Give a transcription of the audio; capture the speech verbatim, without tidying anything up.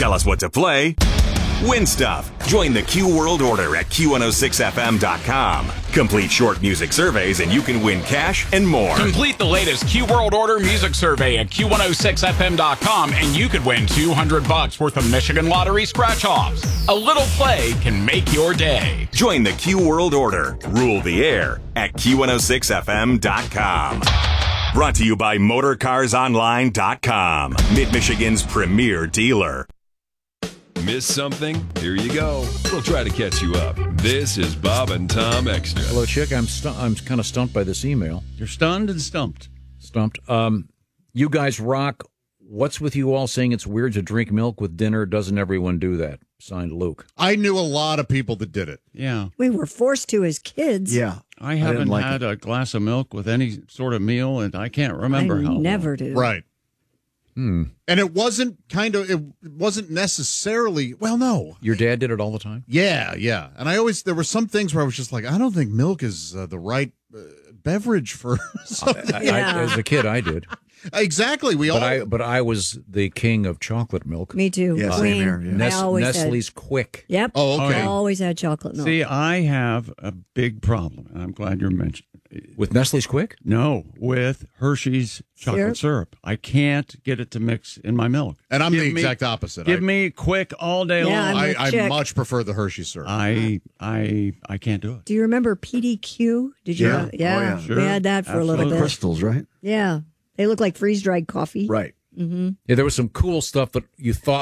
Tell us what to play. Win stuff. Join the Q World Order at Q one oh six F M dot com. Complete short music surveys and you can win cash and more. Complete the latest Q World Order music survey at Q one oh six F M dot com and you could win two hundred bucks worth of Michigan Lottery scratch-offs. A little play can make your day. Join the Q World Order. Rule the air at Q one oh six F M dot com. Brought to you by Motor Cars Online dot com. Mid-Michigan's premier dealer. Miss something? Here you go. We'll try to catch you up. This is Bob and Tom Extra. Hello, Chick. I'm stu- I'm kind of stumped by this email. You're stunned and stumped. Stumped. Um, you guys rock. What's with you all saying it's weird to drink milk with dinner? Doesn't everyone do that? Signed, Luke. I knew a lot of people that did it. Yeah. We were forced to as kids. Yeah. I haven't like had it. a glass of milk with any sort of meal, and I can't remember I how long. never do. Right. Hmm. And it wasn't kind of, it wasn't necessarily, well, no. Your dad did it all the time? Yeah, yeah. And I always, there were some things where I was just like, I don't think milk is uh, the right uh, beverage for something. I, I, Yeah. as a kid, I did. Exactly. We But all. I, but I was the king of chocolate milk. Me too. Yeah, same Queen. here, yeah. I Nes- always Nestle's Quick. Had, yep. Oh, okay. I always had chocolate milk. See, I have a big problem, and I'm glad you're mentioning. With Nestle's Quick? No, with Hershey's chocolate Syrup? syrup. I can't get it to mix in my milk. And I'm Give the me- exact opposite. Give I, me quick all day Yeah, I'm long. I, with I Chick. much prefer the Hershey syrup. I I I can't do it. Do you remember P D Q? Did you? Yeah. Know? Yeah. Oh, yeah. Sure. We had that for a little Absolutely. bit. Crystals, right? Yeah. They look like freeze dried coffee. Right. Yeah, there was some cool stuff that you thought